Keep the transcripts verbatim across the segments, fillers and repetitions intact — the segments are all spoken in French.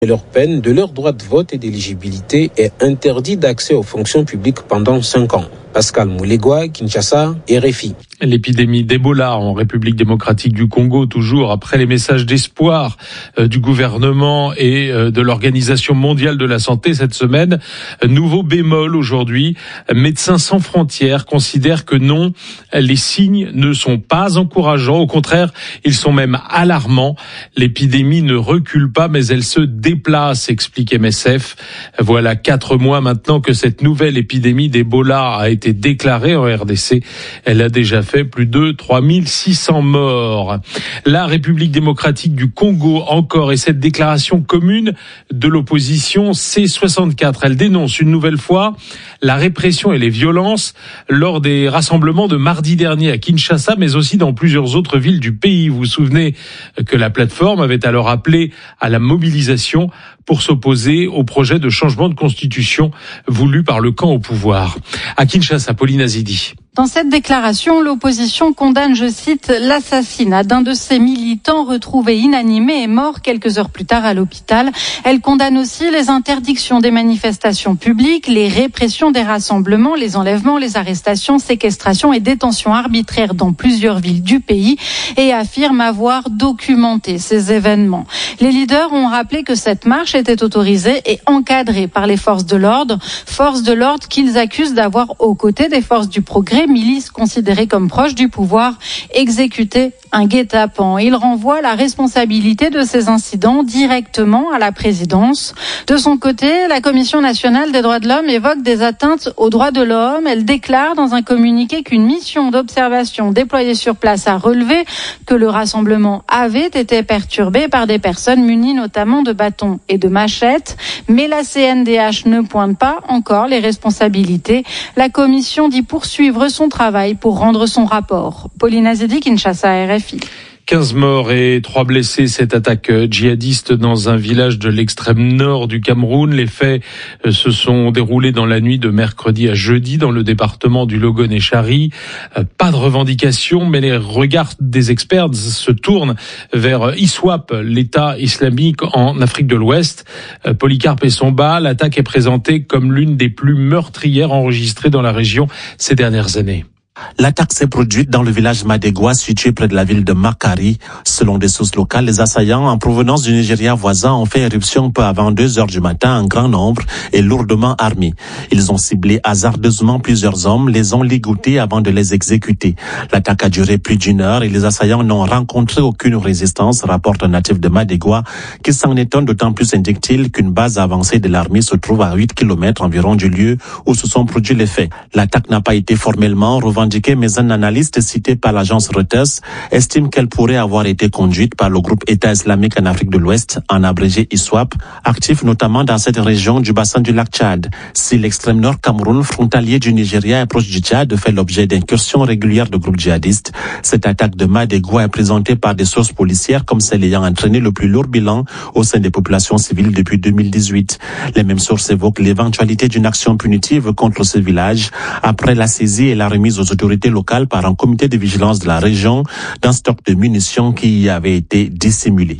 de leur peine, de leur droit de vote et d'éligibilité est interdit d'accès aux fonctions publiques pendant cinq ans. Pascal Moulegua, Kinshasa, R F I. L'épidémie d'Ebola en République démocratique du Congo, toujours après les messages d'espoir euh, du gouvernement et euh, de l'Organisation mondiale de la santé cette semaine. Nouveau bémol aujourd'hui, Médecins sans frontières considèrent que non, les signes ne sont pas encourageants. Au contraire, ils sont même alarmants. L'épidémie ne recule pas, mais elle se déplace, explique M S F. Voilà quatre mois maintenant que cette nouvelle épidémie d'Ebola a été déclarée en R D C. Elle a déjà fait plus de trois mille six cents morts. La République démocratique du Congo encore, et cette déclaration commune de l'opposition C soixante-quatre. Elle dénonce une nouvelle fois la répression et les violences lors des rassemblements de mardi dernier à Kinshasa, mais aussi dans plusieurs autres villes du pays. Vous vous souvenez que la plateforme avait alors appelé à la mobilisation pour s'opposer au projet de changement de constitution voulu par le camp au pouvoir. À Kinshasa, Pauline Azidi. Dans cette déclaration, l'opposition condamne, je cite, l'assassinat d'un de ses militants retrouvé inanimé et mort quelques heures plus tard à l'hôpital. Elle condamne aussi les interdictions des manifestations publiques, les répressions des rassemblements, les enlèvements, les arrestations, séquestrations et détentions arbitraires dans plusieurs villes du pays et affirme avoir documenté ces événements. Les leaders ont rappelé que cette marche était autorisée et encadrée par les forces de l'ordre, forces de l'ordre qu'ils accusent d'avoir, aux côtés des forces du progrès, milices considérées comme proches du pouvoir, exécuté un guet-apens. Il renvoie la responsabilité de ces incidents directement à la présidence. De son côté, la Commission nationale des droits de l'homme évoque des atteintes aux droits de l'homme. Elle déclare dans un communiqué qu'une mission d'observation déployée sur place a relevé que le rassemblement avait été perturbé par des personnes munies notamment de bâtons et de machettes. Mais la C N D H ne pointe pas encore les responsabilités. La commission dit poursuivre son travail pour rendre son rapport. Pauline Azedi, Kinshasa, R F I. quinze morts et trois blessés, cette attaque djihadiste dans un village de l'extrême nord du Cameroun. Les faits se sont déroulés dans la nuit de mercredi à jeudi dans le département du Logon-et-Chari. Pas de revendication, mais les regards des experts se tournent vers ISWAP, l'État islamique en Afrique de l'Ouest. Polycarpe Essomba, l'attaque est présentée comme l'une des plus meurtrières enregistrées dans la région ces dernières années. L'attaque s'est produite dans le village Madegwa, situé près de la ville de Makari. Selon des sources locales, les assaillants en provenance du Nigeria voisin ont fait éruption peu avant deux heures du matin en grand nombre et lourdement armés. Ils ont ciblé hasardeusement plusieurs hommes, les ont ligotés avant de les exécuter. L'attaque a duré plus d'une heure et les assaillants n'ont rencontré aucune résistance, rapporte un natif de Madegwa, qui s'en étonne d'autant plus, indique-t-il, qu'une base avancée de l'armée se trouve à huit kilomètres environ du lieu où se sont produits les faits. L'attaque n'a pas été formellement revendiquée, mais un analyste cité par l'agence Reuters estime qu'elle pourrait avoir été conduite par le groupe État islamique en Afrique de l'Ouest, en abrégé ISWAP, actif notamment dans cette région du bassin du lac Tchad. Si l'extrême nord Cameroun, frontalier du Nigeria et proche du Tchad, fait l'objet d'incursions régulières de groupes djihadistes, cette attaque de Madegwa est présentée par des sources policières comme celle ayant entraîné le plus lourd bilan au sein des populations civiles depuis deux mille dix-huit. Les mêmes sources évoquent l'éventualité d'une action punitive contre ce village après la saisie et la remise aux autorités locales par un comité de vigilance de la région d'un stock de munitions qui y avait été dissimulé.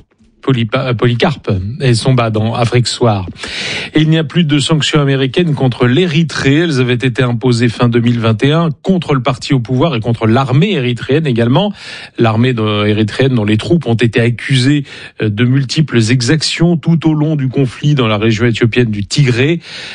Polycarpe et Somba dans Afrique Soir. Et il n'y a plus de sanctions américaines contre l'Érythrée. Elles avaient été imposées fin deux mille vingt et un contre le parti au pouvoir et contre l'armée érythréenne également. L'armée érythréenne dont les troupes ont été accusées de multiples exactions tout au long du conflit dans la région éthiopienne du Tigré.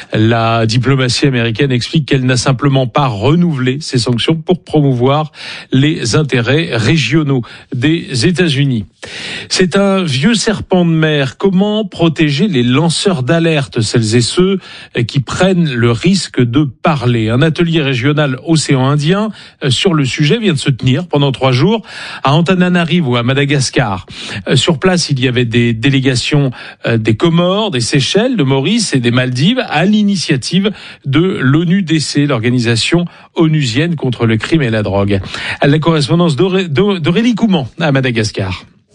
La diplomatie américaine explique qu'elle n'a simplement pas renouvelé ces sanctions pour promouvoir les intérêts régionaux des États-Unis. C'est un vieux serpent de mer. Comment protéger les lanceurs d'alerte, celles et ceux qui prennent le risque de parler? Un atelier régional océan Indien sur le sujet vient de se tenir pendant trois jours à Antananarivo, à Madagascar. Sur place, il y avait des délégations des Comores, des Seychelles, de Maurice et des Maldives à l'initiative de l'ONU D C, l'organisation onusienne contre le crime et la drogue. À la correspondance d'Aurélie Couman à Madagascar.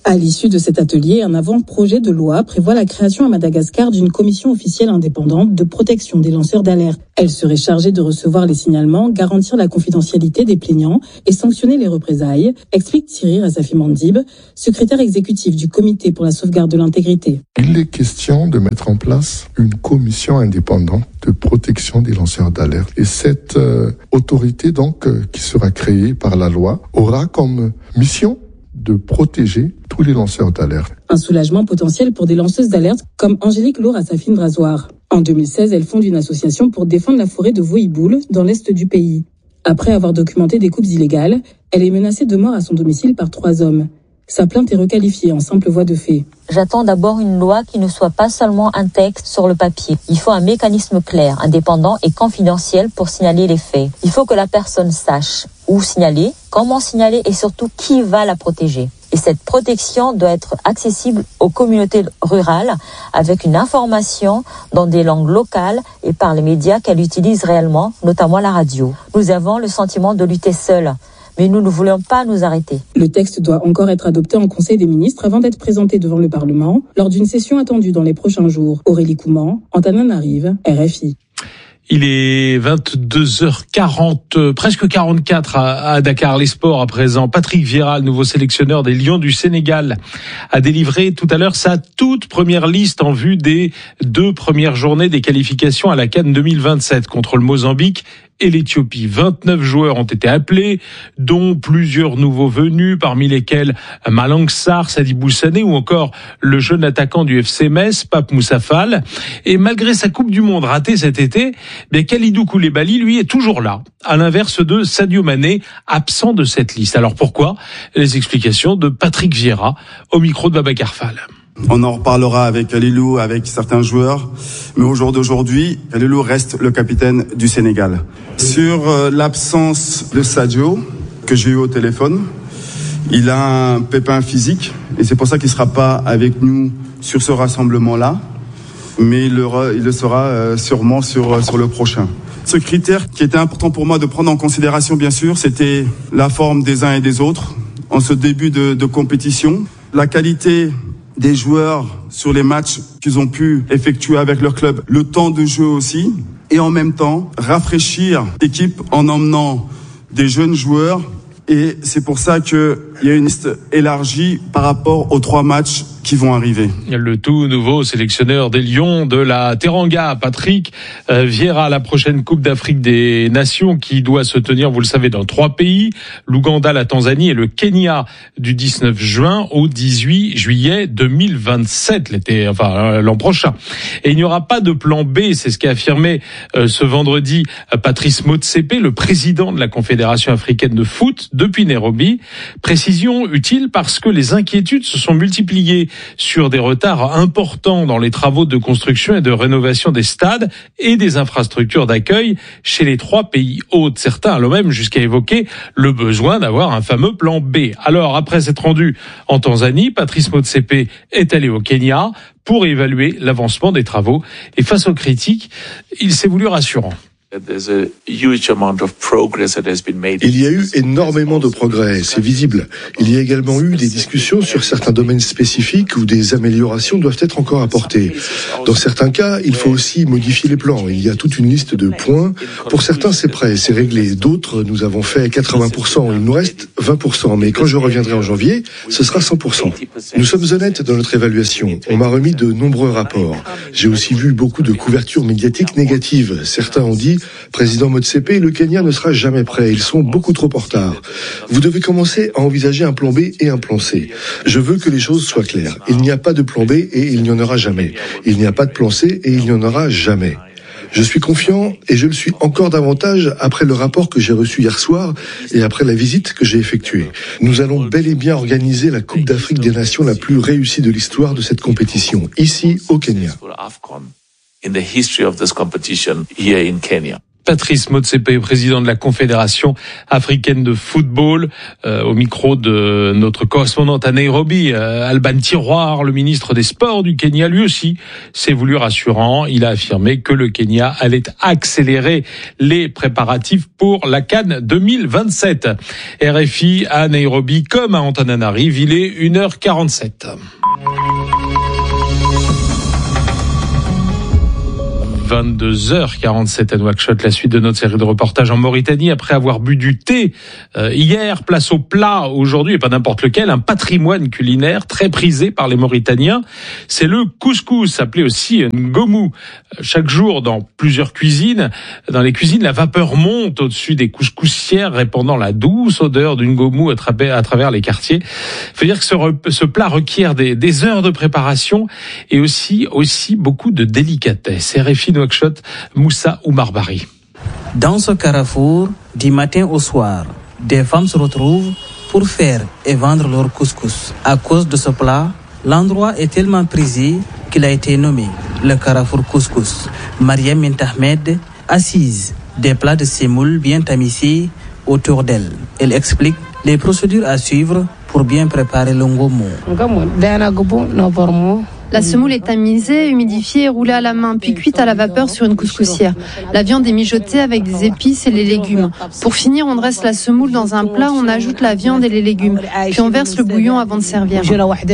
À l'issue de cet atelier, un avant-projet de loi prévoit la création à Madagascar d'une commission officielle indépendante de protection des lanceurs d'alerte. Elle serait chargée de recevoir les signalements, garantir la confidentialité des plaignants et sanctionner les représailles, explique Thierry Razafi Mandib, secrétaire exécutif du Comité pour la sauvegarde de l'intégrité. Il est question de mettre en place une commission indépendante de protection des lanceurs d'alerte. Et cette euh, autorité donc euh, qui sera créée par la loi aura comme mission de protéger tous les lanceurs d'alerte. Un soulagement potentiel pour des lanceuses d'alerte comme Angélique Laure Safine Drasoir. En deux mille seize, elle fonde une association pour défendre la forêt de Voïboul dans l'est du pays. Après avoir documenté des coupes illégales, elle est menacée de mort à son domicile par trois hommes. Sa plainte est requalifiée en simple voie de fait. J'attends d'abord une loi qui ne soit pas seulement un texte sur le papier. Il faut un mécanisme clair, indépendant et confidentiel pour signaler les faits. Il faut que la personne sache où signaler, comment signaler et surtout qui va la protéger. Et cette protection doit être accessible aux communautés rurales avec une information dans des langues locales et par les médias qu'elle utilise réellement, notamment la radio. Nous avons le sentiment de lutter seuls. Mais nous ne voulons pas nous arrêter. Le texte doit encore être adopté en Conseil des ministres avant d'être présenté devant le Parlement lors d'une session attendue dans les prochains jours. Aurélie Couman, Antananarive, R F I. Il est vingt-deux heures quarante, presque quarante-quatre à, à Dakar. Les sports à présent. Patrick Vieira, le nouveau sélectionneur des Lions du Sénégal, a délivré tout à l'heure sa toute première liste en vue des deux premières journées des qualifications à la CAN deux mille vingt-sept contre le Mozambique et l'Éthiopie. vingt-neuf joueurs ont été appelés, dont plusieurs nouveaux venus, parmi lesquels Malang Sarr, Sadibou Sané ou encore le jeune attaquant du F C Metz, Pape Moussa Fall. Et malgré sa Coupe du Monde ratée cet été, bien Kalidou Koulibaly, lui, est toujours là, à l'inverse de Sadio Mané, absent de cette liste. Alors pourquoi ? Les explications de Patrick Vieira au micro de Babacar Fall. On en reparlera avec Kalilou, avec certains joueurs. Mais au jour d'aujourd'hui, Kalilou reste le capitaine du Sénégal. Sur euh, l'absence de Sadio, que j'ai eu au téléphone, il a un pépin physique. Et c'est pour ça qu'il ne sera pas avec nous sur ce rassemblement-là. Mais il le, il le sera euh, sûrement sur, sur le prochain. Ce critère qui était important pour moi de prendre en considération, bien sûr, c'était la forme des uns et des autres en ce début de, de compétition. La qualité des joueurs sur les matchs qu'ils ont pu effectuer avec leur club, le temps de jeu aussi, et en même temps rafraîchir l'équipe en emmenant des jeunes joueurs. Et c'est pour ça qu'il y a une liste élargie par rapport aux trois matchs qui vont arriver. Le tout nouveau sélectionneur des Lions de la Teranga, Patrick Vieira, la prochaine Coupe d'Afrique des Nations qui doit se tenir, vous le savez, dans trois pays, l'Ouganda, la Tanzanie et le Kenya, du dix-neuf juin au dix-huit juillet deux mille vingt-sept, l'été, enfin l'an prochain. Et il n'y aura pas de plan B, c'est ce qu'a affirmé euh, ce vendredi Patrice Motsepe, le président de la Confédération africaine de foot, depuis Nairobi. Précision utile parce que les inquiétudes se sont multipliées sur des retards importants dans les travaux de construction et de rénovation des stades et des infrastructures d'accueil chez les trois pays hôtes. Certains allant même jusqu'à évoquer le besoin d'avoir un fameux plan B. Alors, après s'être rendu en Tanzanie, Patrice Motsepe est allé au Kenya pour évaluer l'avancement des travaux. Et face aux critiques, il s'est voulu rassurant. Il y a eu énormément de progrès, c'est visible. Il y a également eu des discussions sur certains domaines spécifiques où des améliorations doivent être encore apportées. Dans certains cas, il faut aussi modifier les plans. Il y a toute une liste de points. Pour certains, c'est prêt, c'est réglé. D'autres, nous avons fait quatre-vingts pour cent. Il nous reste vingt pour cent. Mais quand je reviendrai en janvier, ce sera cent pour cent. Nous sommes honnêtes dans notre évaluation. On m'a remis de nombreux rapports. J'ai aussi vu beaucoup de couvertures médiatiques négatives. Certains ont dit Président Motsepe, le Kenya ne sera jamais prêt. Ils sont beaucoup trop en retard. Vous devez commencer à envisager un plan B et un plan C. Je veux que les choses soient claires. Il n'y a pas de plan B et il n'y en aura jamais. Il n'y a pas de plan C et il n'y en aura jamais. Je suis confiant et je le suis encore davantage après le rapport que j'ai reçu hier soir et après la visite que j'ai effectuée. Nous allons bel et bien organiser la Coupe d'Afrique des Nations la plus réussie de l'histoire de cette compétition, ici au Kenya. in the history of this competition here in Kenya. Patrice Motsepe, président de la Confédération africaine de football, euh, au micro de notre correspondante à Nairobi, euh, Alban Tiroir, le ministre des Sports du Kenya, lui aussi s'est voulu rassurant. Il a affirmé que le Kenya allait accélérer les préparatifs pour la CAN deux mille vingt-sept. R F I à Nairobi comme à Antananarive, il est une heure quarante-sept. vingt-deux heures quarante-sept à Nouakchott, la suite de notre série de reportages en Mauritanie. Après avoir bu du thé euh, hier, place au plat aujourd'hui, et pas n'importe lequel, un patrimoine culinaire très prisé par les Mauritaniens. C'est le couscous, appelé aussi ngomou. Chaque jour, dans plusieurs cuisines, dans les cuisines, la vapeur monte au-dessus des couscoussières, répandant la douce odeur du ngomou à travers, à travers les quartiers. Il faut dire que ce, ce plat requiert des, des heures de préparation et aussi, aussi beaucoup de délicatesse. R F I Nouakchott, Moussa Oumar-Bari. Dans ce carrefour, du matin au soir, des femmes se retrouvent pour faire et vendre leur couscous. À cause de ce plat, l'endroit est tellement prisé qu'il a été nommé le carrefour couscous. Mariam Mintahmed, assise, des plats de semoule bien tamisés autour d'elle. Elle explique les procédures à suivre pour bien préparer le ngomou. La semoule est tamisée, humidifiée et roulée à la main, puis cuite à la vapeur sur une couscoussière. La viande est mijotée avec des épices et les légumes. Pour finir, on dresse la semoule dans un plat, on ajoute la viande et les légumes. Puis on verse le bouillon avant de servir.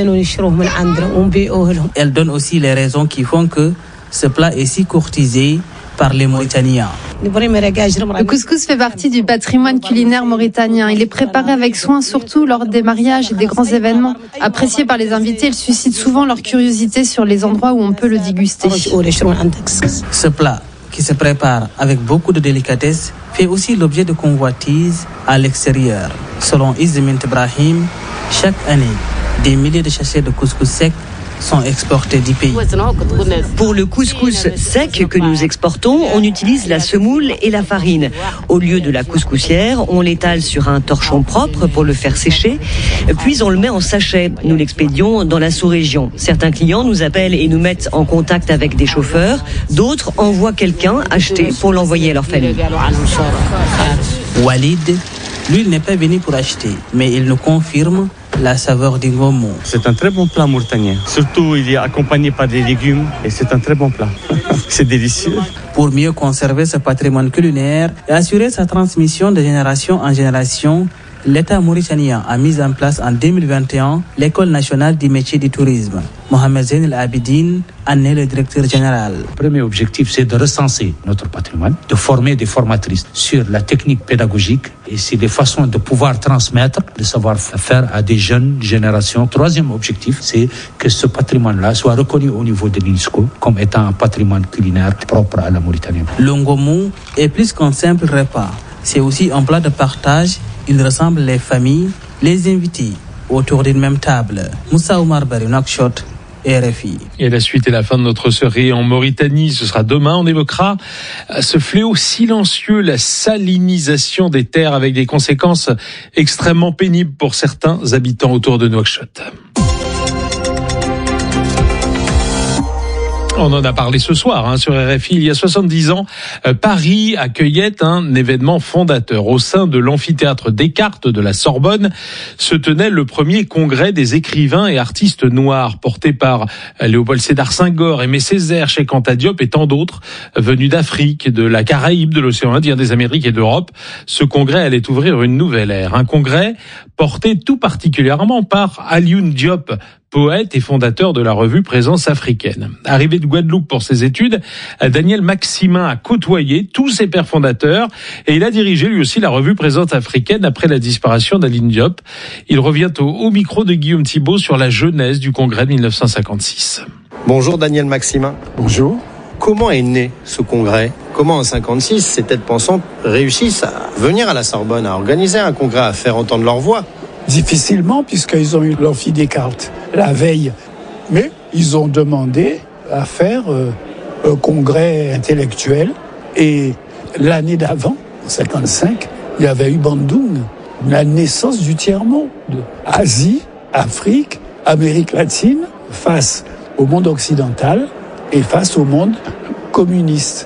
Elle donne aussi les raisons qui font que ce plat est si courtisé par les Mauritaniens. Le couscous fait partie du patrimoine culinaire mauritanien. Il est préparé avec soin, surtout lors des mariages et des grands événements. Apprécié par les invités, il suscite souvent leur curiosité sur les endroits où on peut le déguster. Ce plat, qui se prépare avec beaucoup de délicatesse, fait aussi l'objet de convoitises à l'extérieur. Selon Izmint Ibrahim, chaque année, des milliers de sachets de couscous sec sont exportés du pays. Pour le couscous sec que nous exportons, on utilise la semoule et la farine. Au lieu de la couscoussière, on l'étale sur un torchon propre pour le faire sécher, puis on le met en sachet. Nous l'expédions dans la sous-région. Certains clients nous appellent et nous mettent en contact avec des chauffeurs. D'autres envoient quelqu'un acheter pour l'envoyer à leur famille. Walid, lui, il n'est pas venu pour acheter, mais il nous confirme la saveur du ngomou. C'est un très bon plat mauritanien. Surtout, il est accompagné par des légumes et c'est un très bon plat. C'est délicieux. Pour mieux conserver ce patrimoine culinaire et assurer sa transmission de génération en génération, l'État mauritanien a mis en place en deux mille vingt et un l'École nationale du métier du tourisme. Mohamed Zain El Abidine en est le directeur général. Le premier objectif, c'est de recenser notre patrimoine, de former des formatrices sur la technique pédagogique et c'est des façons de pouvoir transmettre le savoir-faire à des jeunes générations. Troisième objectif, c'est que ce patrimoine-là soit reconnu au niveau de l'UNESCO comme étant un patrimoine culinaire propre à la Mauritanie. Le ngomou est plus qu'un simple repas. C'est aussi un plat de partage. Il ressemble les familles, les invités autour d'une même table. Moussa Oumar-Bari, Nouakchott, R F I. Et la suite et la fin de notre série en Mauritanie, ce sera demain. On évoquera ce fléau silencieux, la salinisation des terres avec des conséquences extrêmement pénibles pour certains habitants autour de Nouakchott. On en a parlé ce soir hein, sur R F I. Il y a soixante-dix ans, euh, Paris accueillait un événement fondateur. Au sein de l'amphithéâtre Descartes de la Sorbonne se tenait le premier congrès des écrivains et artistes noirs, porté par euh, Léopold Sédar Senghor, Aimé Césaire, Cheikh Anta Diop et tant d'autres euh, venus d'Afrique, de la Caraïbe, de l'océan Indien, des Amériques et d'Europe. Ce congrès allait ouvrir une nouvelle ère. Un congrès porté tout particulièrement par Alioune Diop, poète et fondateur de la revue Présence africaine. Arrivé de Guadeloupe pour ses études, Daniel Maximin a côtoyé tous ses pères fondateurs et il a dirigé lui aussi la revue Présence africaine après la disparition d'Alioune Diop. Il revient au, au micro de Guillaume Thibault sur la genèse du congrès de dix-neuf cent cinquante-six. Bonjour Daniel Maximin. Bonjour. Comment est né ce congrès ? Comment en cinquante-six, ces têtes pensantes réussissent à venir à la Sorbonne, à organiser un congrès, à faire entendre leur voix ? Difficilement, puisqu'ils ont eu l'amphi Descartes la veille. Mais ils ont demandé à faire euh, un congrès intellectuel. Et l'année d'avant, en cinquante-cinq, il y avait eu Bandung, la naissance du tiers-monde. Asie, Afrique, Amérique latine, face au monde occidental et face au monde communiste.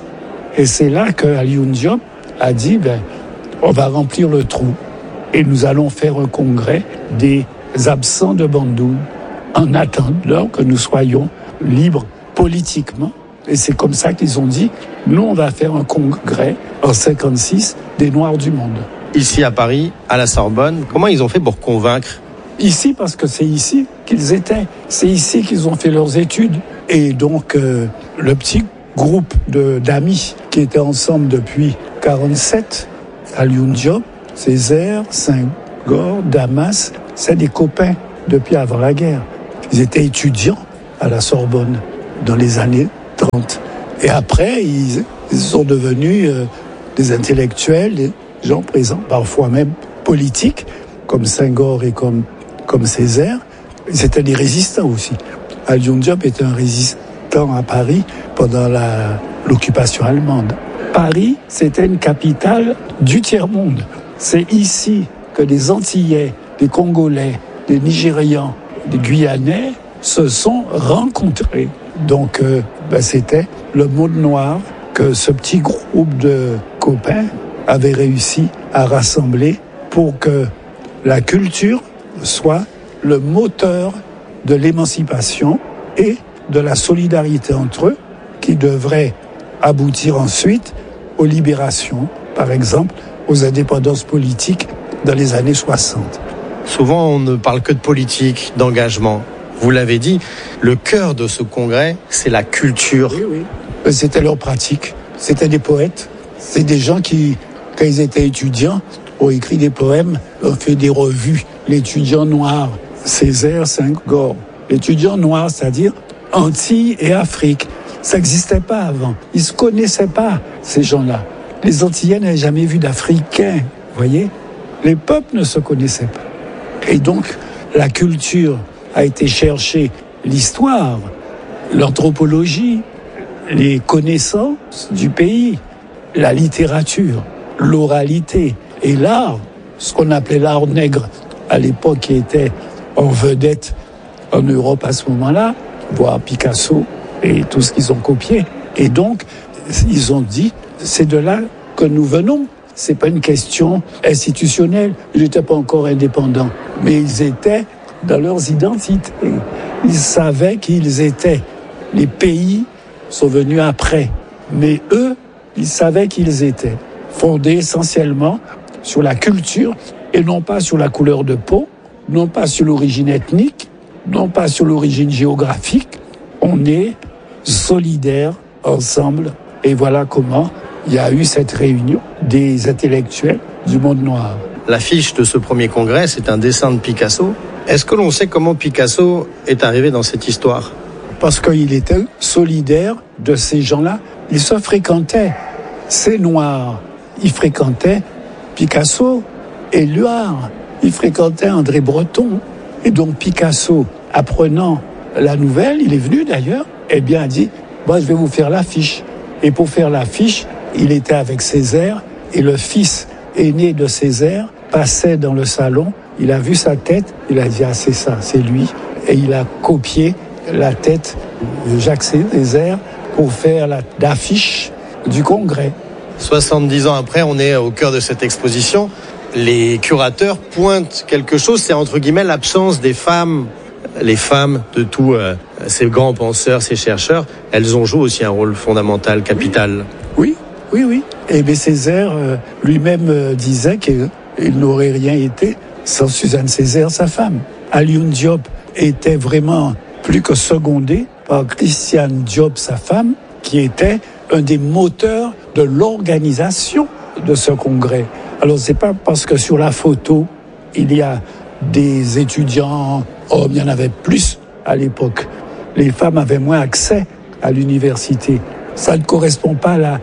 Et c'est là que Alioune Diop a dit, ben, on va remplir le trou et nous allons faire un congrès des absents de Bandung en attendant que nous soyons libres politiquement. Et c'est comme ça qu'ils ont dit, nous on va faire un congrès en cinquante-six des Noirs du monde. Ici à Paris, à la Sorbonne, comment ils ont fait pour convaincre ? Ici, parce que c'est ici qu'ils étaient. C'est ici qu'ils ont fait leurs études. Et donc, euh, le petit groupe de, d'amis qui étaient ensemble depuis quarante-sept, Alioune Diop, Césaire, Senghor, Damas, c'est des copains depuis avant la guerre. Ils étaient étudiants à la Sorbonne dans les années trente. Et après, ils, ils sont devenus euh, des intellectuels, des gens présents, parfois même politiques, comme Senghor et comme, comme Césaire. C'était des résistants aussi. Alioune Diop était un résistant à Paris pendant la, l'occupation allemande. Paris, c'était une capitale du tiers-monde. C'est ici que des Antillais, des Congolais, des Nigérians, des Guyanais se sont rencontrés. Donc, euh, ben, c'était le monde noir que ce petit groupe de copains avait réussi à rassembler pour que la culture soit le moteur de l'émancipation et de la solidarité entre eux qui devrait aboutir ensuite aux libérations, par exemple aux indépendances politiques dans les années soixante. Souvent, on ne parle que de politique, d'engagement. Vous l'avez dit, le cœur de ce congrès, c'est la culture. Oui, oui. C'était leur pratique. C'était des poètes. C'est des gens qui, quand ils étaient étudiants, ont écrit des poèmes, ont fait des revues. L'étudiant noir, Césaire, Senghor. L'étudiant noir, c'est-à-dire Antilles et Afrique. Ça n'existait pas avant. Ils ne se connaissaient pas, ces gens-là. Les Antillais n'avaient jamais vu d'Africains, vous voyez ? Les peuples ne se connaissaient pas. Et donc, la culture a été chercher l'histoire, l'anthropologie, les connaissances du pays, la littérature, l'oralité et l'art, ce qu'on appelait l'art nègre à l'époque qui était en vedette en Europe à ce moment-là, voire Picasso et tout ce qu'ils ont copié. Et donc, ils ont dit, c'est de là que nous venons. C'est pas une question institutionnelle. Ils n'étaient pas encore indépendants, mais ils étaient dans leurs identités. Ils savaient qu'ils étaient. Les pays sont venus après, mais eux, ils savaient qu'ils étaient fondés essentiellement sur la culture et non pas sur la couleur de peau, non pas sur l'origine ethnique, non pas sur l'origine géographique. On est solidaires ensemble et voilà comment il y a eu cette réunion des intellectuels du monde noir. L'affiche de ce premier congrès, c'est un dessin de Picasso. Est-ce que l'on sait comment Picasso est arrivé dans cette histoire ? Parce qu'il était solidaire de ces gens-là. Ils se fréquentaient. Ces Noirs, ils fréquentaient Picasso et Luard. Ils fréquentaient André Breton. Et donc Picasso, apprenant la nouvelle, il est venu d'ailleurs, eh bien a dit, moi je vais vous faire l'affiche. Et pour faire l'affiche, il était avec Césaire et le fils aîné de Césaire passait dans le salon. Il a vu sa tête, il a dit, ah c'est ça, c'est lui. Et il a copié la tête de Jacques Césaire pour faire l'affiche du congrès. soixante-dix ans après, on est au cœur de cette exposition. Les curateurs pointent quelque chose, c'est entre guillemets l'absence des femmes. Les femmes de tous euh, ces grands penseurs, ces chercheurs, elles ont joué aussi un rôle fondamental, capital. Oui, oui, oui. Et bien Césaire euh, lui-même euh, disait qu'il n'aurait rien été sans Suzanne Césaire, sa femme. Alioune Diop était vraiment plus que secondé par Christiane Diop, sa femme, qui était un des moteurs de l'organisation de ce congrès. Alors, c'est pas parce que sur la photo, il y a des étudiants hommes, il y en avait plus à l'époque. Les femmes avaient moins accès à l'université. Ça ne correspond pas à la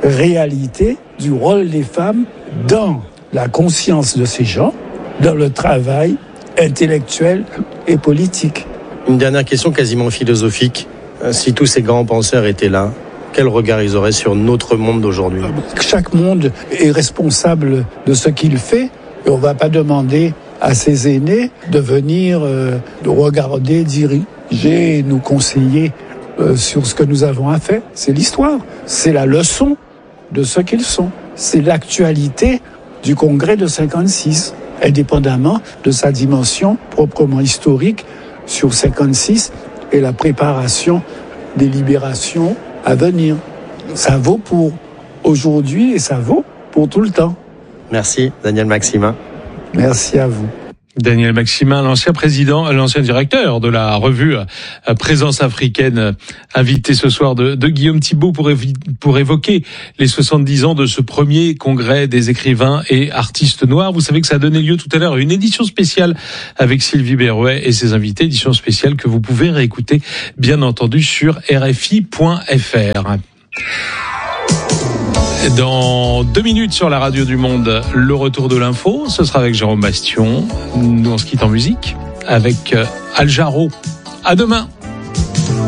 réalité du rôle des femmes dans la conscience de ces gens, dans le travail intellectuel et politique. Une dernière question quasiment philosophique. Si tous ces grands penseurs étaient là, quel regard ils auraient sur notre monde d'aujourd'hui ? Chaque monde est responsable de ce qu'il fait et on ne va pas demander à ses aînés de venir euh, de regarder, diriger, nous conseiller euh, sur ce que nous avons à faire. C'est l'histoire, c'est la leçon de ce qu'ils sont. C'est l'actualité du Congrès de cinquante-six, indépendamment de sa dimension proprement historique sur cinquante-six et la préparation des libérations à venir. Ça vaut pour aujourd'hui et ça vaut pour tout le temps. Merci, Daniel Maximin. Merci à vous. Daniel Maximin, l'ancien président, l'ancien directeur de la revue Présence africaine, invité ce soir de, de Guillaume Thibault pour, évi- pour évoquer les soixante-dix ans de ce premier congrès des écrivains et artistes noirs. Vous savez que ça a donné lieu tout à l'heure à une édition spéciale avec Sylvie Berruet et ses invités, édition spéciale que vous pouvez réécouter, bien entendu, sur R F I point F R. Dans deux minutes sur la radio du Monde, le retour de l'info, ce sera avec Jérôme Bastion. Nous on se quitte en musique avec Al Jarreau. À demain.